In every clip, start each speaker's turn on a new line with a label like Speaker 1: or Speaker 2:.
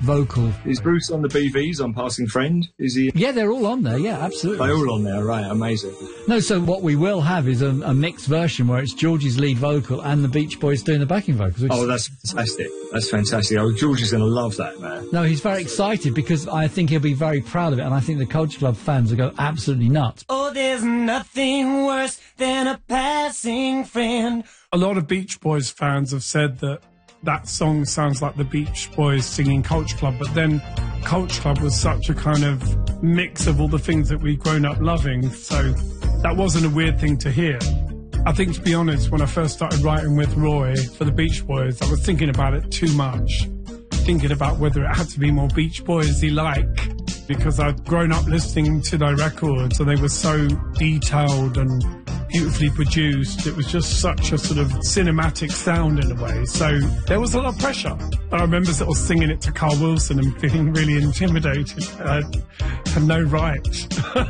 Speaker 1: vocal.
Speaker 2: Is Bruce on the BVs on Passing Friend? Is he?
Speaker 1: Yeah, they're all on there. Yeah, absolutely.
Speaker 2: They're all on there, right? Amazing.
Speaker 1: No, so what we will have is a mixed version where it's George's lead vocal and the Beach Boys doing the backing vocals.
Speaker 2: Oh, that's fantastic. That's fantastic. Oh, George is going to love that, man.
Speaker 1: No, he's very excited because I think he'll be very proud of it, and I think the Culture Club fans will go absolutely nuts.
Speaker 3: Oh, there's nothing worse than a passing friend.
Speaker 4: A lot of Beach Boys fans have said that song sounds like the Beach Boys singing Culture Club, but then Culture Club was such a kind of mix of all the things that we'd grown up loving, so that wasn't a weird thing to hear. I think, to be honest, when I first started writing with Roy for the Beach Boys, I was thinking about it too much, thinking about whether it had to be more Beach Boys-y like, because I'd grown up listening to their records and they were so detailed and beautifully produced. It was just such a sort of cinematic sound in a way. So there was a lot of pressure. I remember sort of singing it to Carl Wilson and feeling really intimidated. I had no right.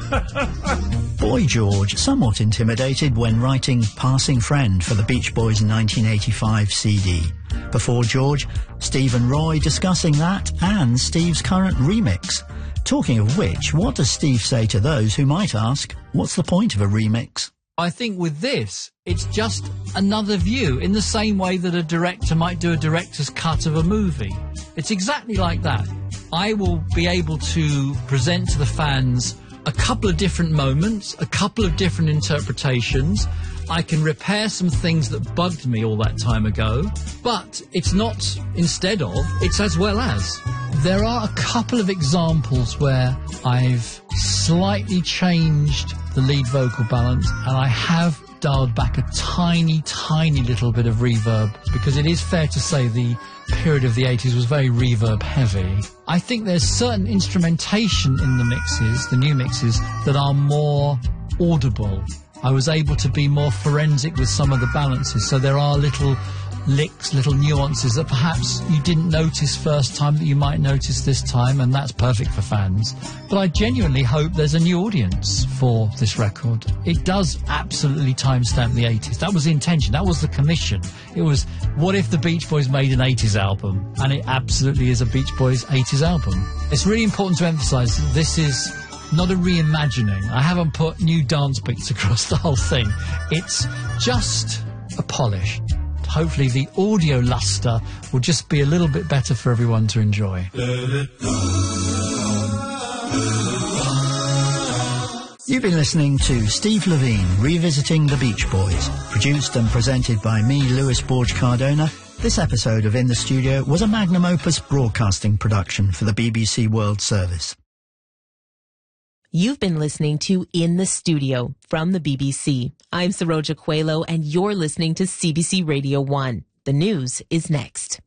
Speaker 5: Boy George, somewhat intimidated when writing Passing Friend for the Beach Boys' 1985 CD. Before George, Steve and Roy discussing that and Steve's current remix. Talking of which, what does Steve say to those who might ask, what's the point of a remix?
Speaker 1: I think with this, it's just another view, in the same way that a director might do a director's cut of a movie. It's exactly like that. I will be able to present to the fans a couple of different moments, a couple of different interpretations. I can repair some things that bugged me all that time ago, but it's not instead of, it's as well as. There are a couple of examples where I've slightly changed the lead vocal balance and I have dialed back a tiny, tiny little bit of reverb, because it is fair to say the period of the 80s was very reverb heavy. I think there's certain instrumentation in the mixes, the new mixes, that are more audible. I was able to be more forensic with some of the balances, so there are little licks, little nuances that perhaps you didn't notice first time that you might notice this time, and that's perfect for fans. But I genuinely hope there's a new audience for this record. It does absolutely timestamp the 80s. That was the intention. That was the commission. It was, what if the Beach Boys made an 80s album? And it absolutely is a Beach Boys 80s album. It's really important to emphasise that this is not a reimagining. I haven't put new dance beats across the whole thing. It's just a polish. Hopefully the audio luster will just be a little bit better for everyone to enjoy.
Speaker 5: You've been listening to Steve Levine revisiting the Beach Boys, produced and presented by me, Lewis Borge Cardona. This episode of In the Studio was a magnum opus broadcasting production for the BBC World Service.
Speaker 6: You've been listening to In the Studio from the BBC. I'm Saroja Coelho, and you're listening to CBC Radio 1. The news is next.